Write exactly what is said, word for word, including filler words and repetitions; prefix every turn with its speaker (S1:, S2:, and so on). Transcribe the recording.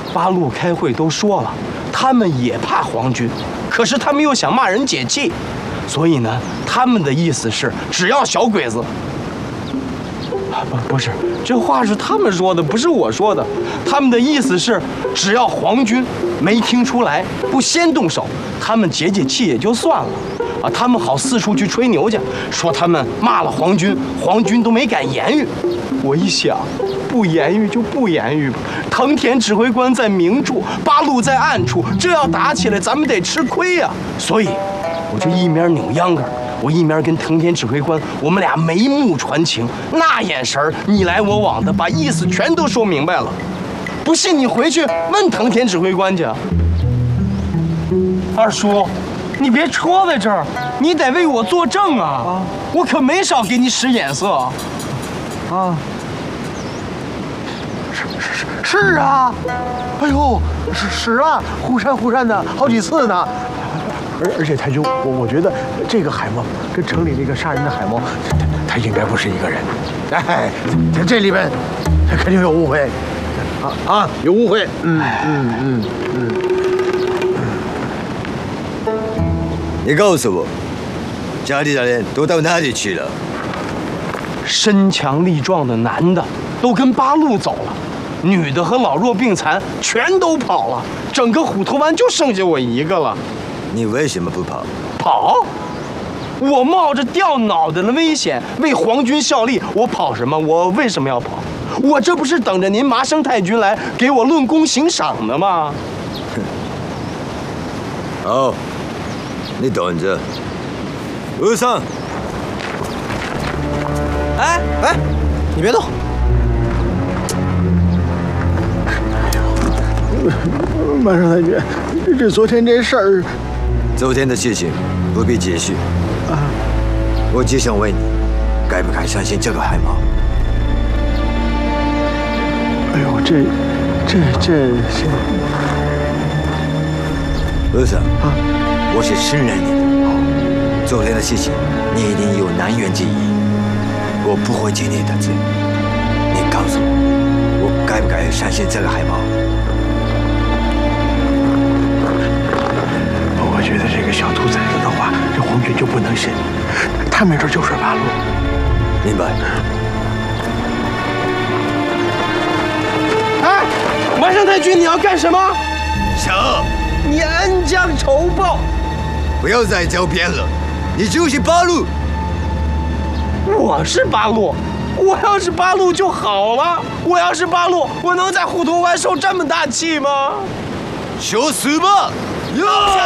S1: 八路开会都说了，他们也怕皇军，可是他们又想骂人解气，所以呢，他们的意思是，只要小鬼子。不不是，这话是他们说的，不是我说的。他们的意思是，只要皇军没听出来，不先动手，他们解解气也就算了。啊，他们好四处去吹牛去，说他们骂了皇军，皇军都没敢言语。我一想，不言语就不言语吧。藤田指挥官在明处，八路在暗处，这要打起来，咱们得吃亏呀。所以，我就一面扭秧歌。我一面跟藤田指挥官，我们俩眉目传情，那眼神儿你来我往的，把意思全都说明白了。不信你回去问藤田指挥官去。二叔，你别戳在这儿，你得为我作证啊！啊我可没少给你使眼色啊！
S2: 啊，是是是啊！哎呦，是是啊，忽闪忽闪的好几次呢。而而且太君，我我觉得这个海猫跟城里那个杀人的海猫，他应该不是一个人。哎，这这里边肯定有误会，啊啊，有误会。嗯嗯嗯嗯。
S3: 你告诉我，家里的人都到哪里去了？
S1: 身强力壮的男的都跟八路走了，女的和老弱病残全都跑了，整个虎头湾就剩下我一个了。
S3: 你为什么不跑？
S1: 跑？我冒着掉脑袋的危险为皇军效力，我跑什么？我为什么要跑？我这不是等着您麻生太君来给我论功行赏的吗？
S3: 好，你等着。和尚，
S4: 哎哎，你别动。
S2: 马上太君，这昨天这事儿。
S3: 昨天的事情不必解释啊！我只想问你，该不该相信这个海猫？
S2: 哎呦，这、这、这、这……
S3: 和尚啊，我是信任你的。昨天的事情，你一定有难言之隐，我不会记你的罪。你告诉我，我该不该相信这个海猫？
S2: 我觉得这个小兔崽子的话，这皇军就不能信，他没准就是八路。
S3: 明白。
S1: 哎，麻生太君，你要干什么？
S3: 小，
S1: 你恩将仇报，
S3: 不要再狡辩了，你就是八路。
S1: 我是八路，我要是八路就好了。我要是八路，我能在虎头湾受这么大气吗？
S3: 求死吧！呀！